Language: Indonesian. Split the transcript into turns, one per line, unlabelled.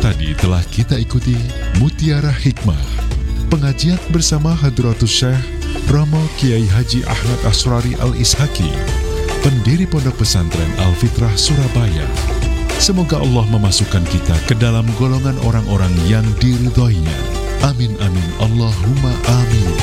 Tadi telah kita ikuti Mutiara Hikmah, pengajian bersama Hadratus Syekh Romo Kiai Haji Ahmad Asrari Al-Ishaki, pendiri Pondok Pesantren Al-Fitrah Surabaya. Semoga Allah memasukkan kita ke dalam golongan orang-orang yang diridhoinya. Amin amin Allahumma amin.